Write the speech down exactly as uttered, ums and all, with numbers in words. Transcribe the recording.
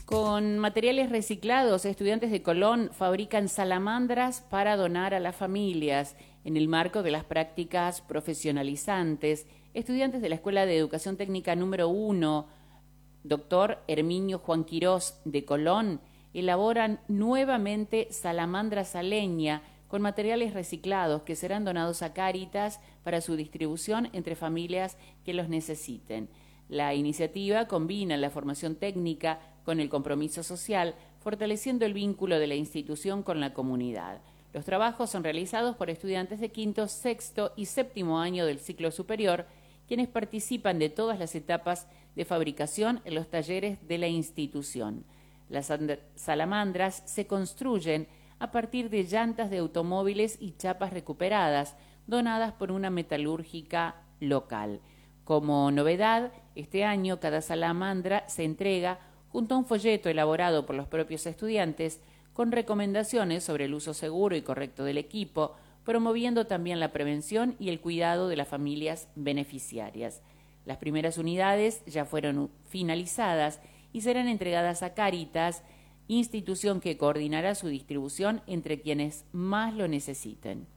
Con materiales reciclados, estudiantes de Colón fabrican salamandras para donar a las familias. En el marco de las prácticas profesionalizantes, estudiantes de la Escuela de Educación Técnica número uno, doctor Herminio Juan Quirós de Colón, elaboran nuevamente salamandras a leña con materiales reciclados que serán donados a Cáritas para su distribución entre familias que los necesiten. La iniciativa combina la formación técnica con el compromiso social, fortaleciendo el vínculo de la institución con la comunidad. Los trabajos son realizados por estudiantes de quinto, sexto y séptimo año del ciclo superior, quienes participan de todas las etapas de fabricación en los talleres de la institución. Las salamandras se construyen a partir de llantas de automóviles y chapas recuperadas, donadas por una metalúrgica local. Como novedad, este año cada salamandra se entrega junto a un folleto elaborado por los propios estudiantes con recomendaciones sobre el uso seguro y correcto del equipo, promoviendo también la prevención y el cuidado de las familias beneficiarias. Las primeras unidades ya fueron finalizadas y serán entregadas a Cáritas, institución que coordinará su distribución entre quienes más lo necesiten.